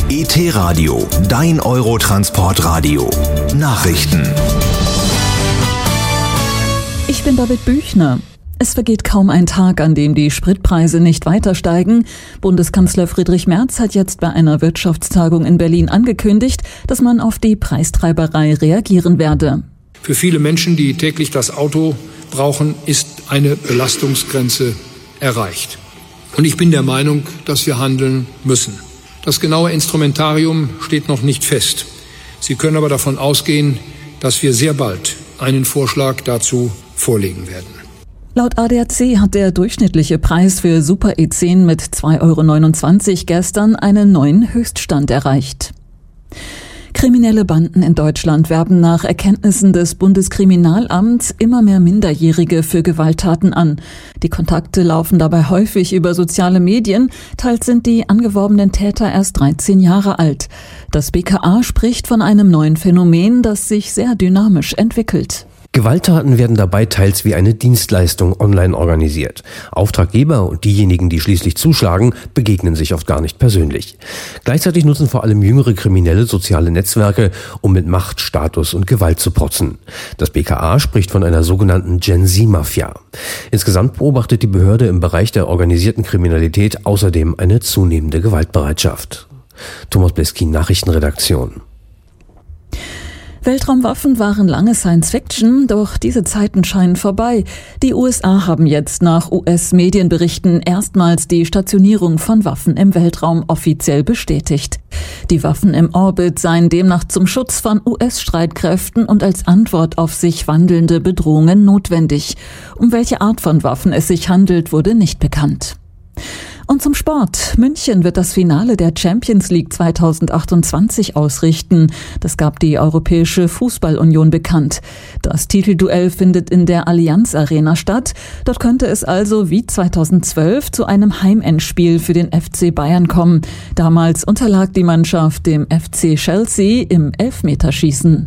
ET-Radio, dein Eurotransportradio. Nachrichten. Ich bin David Büchner. Es vergeht kaum ein Tag, an dem die Spritpreise nicht weiter steigen. Bundeskanzler Friedrich Merz hat jetzt bei einer Wirtschaftstagung in Berlin angekündigt, dass man auf die Preistreiberei reagieren werde. Für viele Menschen, die täglich das Auto brauchen, ist eine Belastungsgrenze erreicht. Und ich bin der Meinung, dass wir handeln müssen. Das genaue Instrumentarium steht noch nicht fest. Sie können aber davon ausgehen, dass wir sehr bald einen Vorschlag dazu vorlegen werden. Laut ADAC hat der durchschnittliche Preis für Super E10 mit 2,29 € gestern einen neuen Höchststand erreicht. Kriminelle Banden in Deutschland werben nach Erkenntnissen des Bundeskriminalamts immer mehr Minderjährige für Gewalttaten an. Die Kontakte laufen dabei häufig über soziale Medien, teils sind die angeworbenen Täter erst 13 Jahre alt. Das BKA spricht von einem neuen Phänomen, das sich sehr dynamisch entwickelt. Gewalttaten werden dabei teils wie eine Dienstleistung online organisiert. Auftraggeber und diejenigen, die schließlich zuschlagen, begegnen sich oft gar nicht persönlich. Gleichzeitig nutzen vor allem jüngere Kriminelle soziale Netzwerke, um mit Macht, Status und Gewalt zu protzen. Das BKA spricht von einer sogenannten Gen-Z-Mafia. Insgesamt beobachtet die Behörde im Bereich der organisierten Kriminalität außerdem eine zunehmende Gewaltbereitschaft. Thomas Bleskin, Nachrichtenredaktion. Weltraumwaffen waren lange Science-Fiction, doch diese Zeiten scheinen vorbei. Die USA haben jetzt nach US-Medienberichten erstmals die Stationierung von Waffen im Weltraum offiziell bestätigt. Die Waffen im Orbit seien demnach zum Schutz von US-Streitkräften und als Antwort auf sich wandelnde Bedrohungen notwendig. Um welche Art von Waffen es sich handelt, wurde nicht bekannt. Und zum Sport. München wird das Finale der Champions League 2028 ausrichten. Das gab die Europäische Fußball-Union bekannt. Das Titelduell findet in der Allianz Arena statt. Dort könnte es also wie 2012 zu einem Heimendspiel für den FC Bayern kommen. Damals unterlag die Mannschaft dem FC Chelsea im Elfmeterschießen.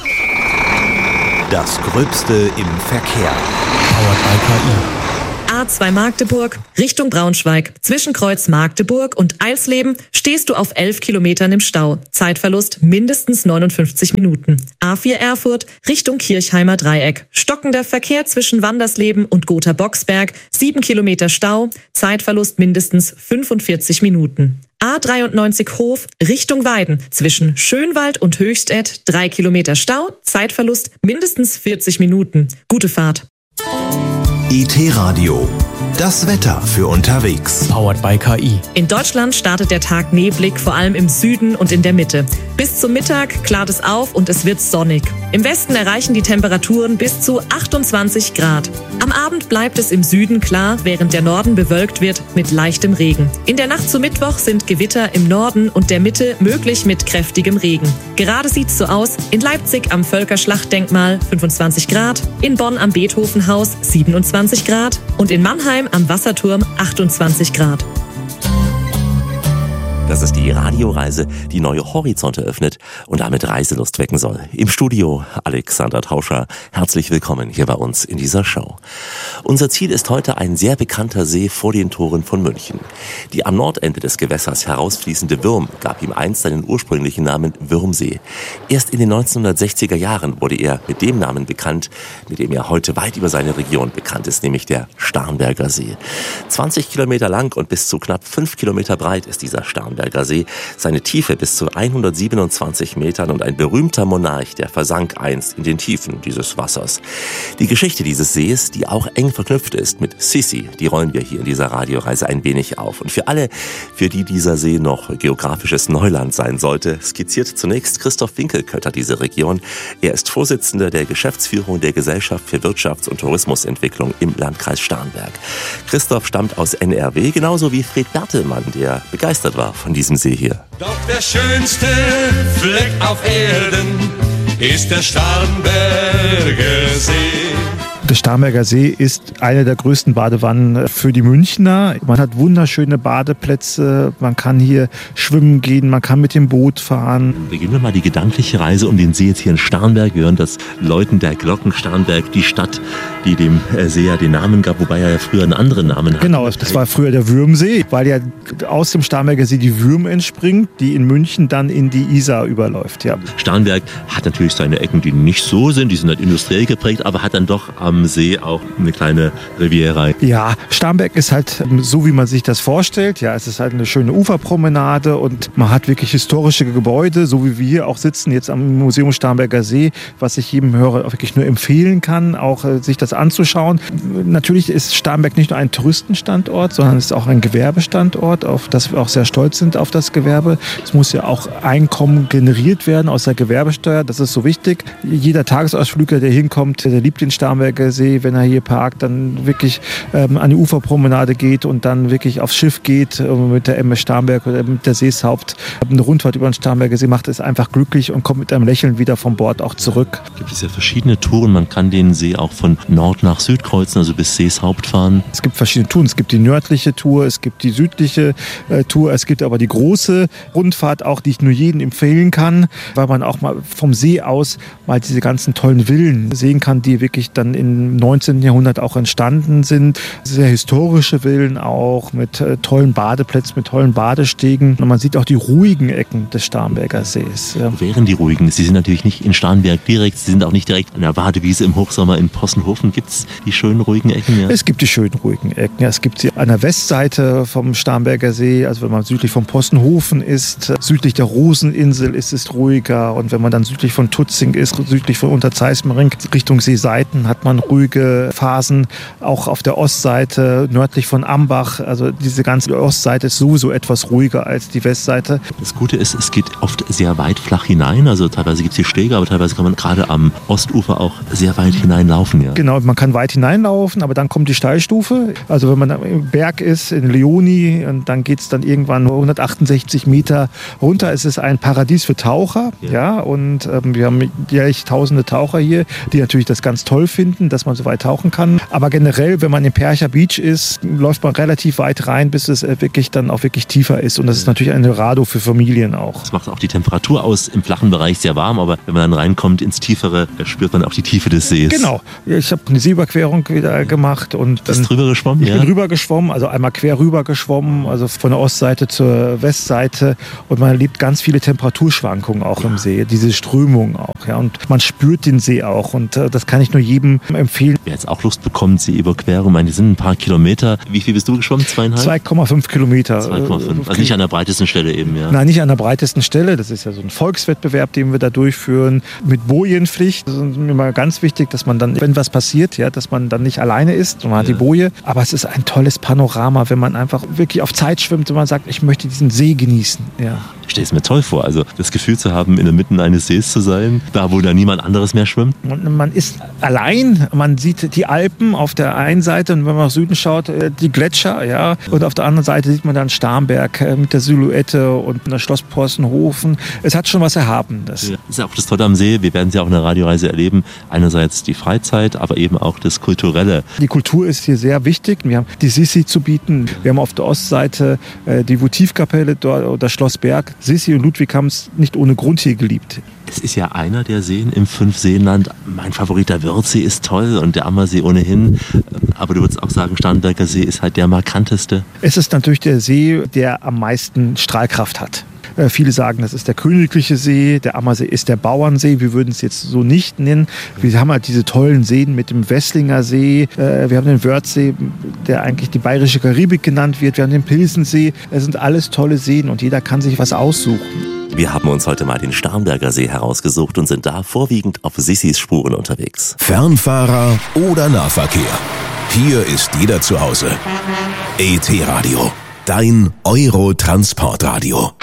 Das Gröbste im Verkehr. Powered by KI. A2 Magdeburg, Richtung Braunschweig. Zwischen Kreuz Magdeburg und Eilsleben stehst du auf 11 Kilometern im Stau. Zeitverlust mindestens 59 Minuten. A4 Erfurt, Richtung Kirchheimer Dreieck. Stockender Verkehr zwischen Wandersleben und Gotha-Boxberg. 7 Kilometer Stau. Zeitverlust mindestens 45 Minuten. A93 Hof, Richtung Weiden. Zwischen Schönwald und Höchstädt 3 Kilometer Stau. Zeitverlust mindestens 40 Minuten. Gute Fahrt. ET-Radio, das Wetter für unterwegs. Powered by KI. In Deutschland startet der Tag neblig, vor allem im Süden und in der Mitte. Bis zum Mittag klart es auf und es wird sonnig. Im Westen erreichen die Temperaturen bis zu 28 Grad. Am Abend bleibt es im Süden klar, während der Norden bewölkt wird mit leichtem Regen. In der Nacht zu Mittwoch sind Gewitter im Norden und der Mitte möglich mit kräftigem Regen. Gerade sieht's so aus: in Leipzig am Völkerschlachtdenkmal 25 Grad, in Bonn am Beethovenhaus 27 Grad und in Mannheim am Wasserturm 28 Grad. Das ist die Radioreise, die neue Horizonte öffnet und damit Reiselust wecken soll. Im Studio Alexander Tauscher. Herzlich willkommen hier bei uns in dieser Show. Unser Ziel ist heute ein sehr bekannter See vor den Toren von München. Die am Nordende des Gewässers herausfließende Würm gab ihm einst seinen ursprünglichen Namen Würmsee. Erst in den 1960er Jahren wurde er mit dem Namen bekannt, mit dem er heute weit über seine Region bekannt ist, nämlich der Starnberger See. 20 Kilometer lang und bis zu knapp 5 Kilometer breit ist dieser Starnberger See, seine Tiefe bis zu 127 Metern und ein berühmter Monarch, der versank einst in den Tiefen dieses Wassers. Die Geschichte dieses Sees, die auch eng verknüpft ist mit Sissi, die rollen wir hier in dieser Radioreise ein wenig auf. Und für alle, für die dieser See noch geografisches Neuland sein sollte, skizziert zunächst Christoph Winkelkötter diese Region. Er ist Vorsitzender der Geschäftsführung der Gesellschaft für Wirtschafts- und Tourismusentwicklung im Landkreis Starnberg. Christoph stammt aus NRW, genauso wie Fred Bertelmann, der begeistert war von diesem See hier. Doch der schönste Fleck auf Erden ist der Starnberger See. Der Starnberger See ist eine der größten Badewannen für die Münchner. Man hat wunderschöne Badeplätze, man kann hier schwimmen gehen, man kann mit dem Boot fahren. Beginnen wir mal die gedankliche Reise um den See jetzt hier in Starnberg. Wir hören das Läuten der Glocken. Starnberg, die Stadt, die dem See ja den Namen gab, wobei er ja früher einen anderen Namen hatte. Genau, das war früher der Würmsee, weil ja aus dem Starnberger See die Würm entspringt, die in München dann in die Isar überläuft. Ja. Starnberg hat natürlich seine Ecken, die nicht so sind, die sind halt industriell geprägt, aber hat dann doch am See auch eine kleine Riviera. Ja, Starnberg ist halt so, wie man sich das vorstellt. Ja, es ist halt eine schöne Uferpromenade und man hat wirklich historische Gebäude, so wie wir hier auch sitzen, jetzt am Museum Starnberger See, was ich jedem Hörer wirklich nur empfehlen kann, auch sich das anzuschauen. Natürlich ist Starnberg nicht nur ein Touristenstandort, sondern es ist auch ein Gewerbestandort, auf das wir auch sehr stolz sind auf das Gewerbe. Es muss ja auch Einkommen generiert werden aus der Gewerbesteuer, das ist so wichtig. Jeder Tagesausflüger, der hinkommt, der liebt den Starnberger See, wenn er hier parkt, dann wirklich an die Uferpromenade geht und dann wirklich aufs Schiff geht mit der MS Starnberg oder mit der Seeshaupt eine Rundfahrt über den Starnberger See macht, ist einfach glücklich und kommt mit einem Lächeln wieder vom Bord auch zurück. Gibt es ja verschiedene Touren, man kann den See auch von Nord nach Süd kreuzen, also bis Seeshaupt fahren. Es gibt verschiedene Touren, es gibt die nördliche Tour, es gibt die südliche Tour, es gibt aber die große Rundfahrt auch, die ich nur jedem empfehlen kann, weil man auch mal vom See aus mal diese ganzen tollen Villen sehen kann, die wirklich dann im 19. Jahrhundert auch entstanden sind. Sehr historische Villen auch mit tollen Badeplätzen, mit tollen Badestegen. Und man sieht auch die ruhigen Ecken des Starnberger Sees. Ja. Wo wären die ruhigen? Sie sind natürlich nicht in Starnberg direkt, Sie sind auch nicht direkt an der Badewiese im Hochsommer in Possenhofen. Gibt es die schönen ruhigen Ecken? Ja? Es gibt die schönen ruhigen Ecken. Ja, es gibt sie an der Westseite vom Starnberger See, also wenn man südlich von Possenhofen ist, südlich der Roseninsel ist es ruhiger. Und wenn man dann südlich von Tutzing ist, südlich von Unterzeismering, Richtung Seeseiten, hat man ruhige Phasen. Auch auf der Ostseite, nördlich von Ambach, also diese ganze Ostseite ist sowieso etwas ruhiger als die Westseite. Das Gute ist, es geht oft sehr weit flach hinein, also teilweise gibt es hier Stege, aber teilweise kann man gerade am Ostufer auch sehr weit hineinlaufen. Ja. Genau, man kann weit hineinlaufen, aber dann kommt die Steilstufe. Also wenn man im Berg ist, in Leoni, und dann geht es dann irgendwann 168 Meter runter. Es ist ein Paradies für Taucher, ja, und wir haben jährlich tausende Taucher hier, die natürlich das ganz toll finden, dass man so weit tauchen kann. Aber generell, wenn man im Percher Beach ist, läuft man relativ weit rein, bis es wirklich dann auch wirklich tiefer ist. Und das ist natürlich ein Eldorado für Familien auch. Das macht auch die Temperatur aus, im flachen Bereich sehr warm, aber wenn man dann reinkommt ins Tiefere, spürt man auch die Tiefe des Sees. Genau. Ich habe eine Seeüberquerung wieder gemacht. Und dann drüber geschwommen? Ich bin rüber geschwommen, also einmal quer rüber geschwommen, also von der Ostseite zur Westseite. Und man erlebt ganz viele Temperaturschwankungen auch im See, diese Strömung auch. Ja. Und man spürt den See auch. Und das kann ich nur jedem empfehlen. Wer jetzt auch Lust bekommt, Seeüberquerung, die sind ein paar Kilometer. Wie viel bist du geschwommen? 2,5? 2,5 Kilometer. 2,5. Also nicht an der breitesten Stelle eben, ja? Nein, nicht an der breitesten Stelle. Das ist ja so ein Volkswettbewerb, den wir da durchführen. Mit Bojenpflicht. Das ist mir mal ganz wichtig, dass man dann, wenn was passiert, ja, dass man dann nicht alleine ist. Man hat die Boje. Aber es ist ein tolles Panorama, wenn man einfach wirklich auf Zeit schwimmt und man sagt, ich möchte diesen See genießen. Ja. Ich stelle es mir toll vor, also das Gefühl zu haben, in der Mitte eines Sees zu sein, da wo da niemand anderes mehr schwimmt. Und man ist allein, man sieht die Alpen auf der einen Seite und wenn man nach Süden schaut, die Gletscher, ja. Und auf der anderen Seite sieht man dann Starnberg mit der Silhouette und das Schloss Possenhofen. Es hat schon was Erhabenes. Ja, das ist ja auch das Tolle am See, wir werden es ja auch in der Radioreise erleben. Einerseits die Freizeit, aber eben auch das Kulturelle. Die Kultur ist hier sehr wichtig. Wir haben die Sissi zu bieten. Wir haben auf der Ostseite die Votivkapelle dort oder Schloss Berg. Sissi und Ludwig haben es nicht ohne Grund hier geliebt. Es ist ja einer der Seen im Fünfseenland. Mein Favorit, der Wörthsee, ist toll und der Ammersee ohnehin. Aber du würdest auch sagen, Starnberger See ist halt der markanteste. Es ist natürlich der See, der am meisten Strahlkraft hat. Viele sagen, das ist der königliche See, der Ammersee ist der Bauernsee. Wir würden es jetzt so nicht nennen. Wir haben halt diese tollen Seen mit dem Wesslinger See. Wir haben den Wörthsee, der eigentlich die bayerische Karibik genannt wird. Wir haben den Pilsensee. Es sind alles tolle Seen und jeder kann sich was aussuchen. Wir haben uns heute mal den Starnberger See herausgesucht und sind da vorwiegend auf Sissis Spuren unterwegs. Fernfahrer oder Nahverkehr. Hier ist jeder zu Hause. ET Radio, dein Euro-Transportradio.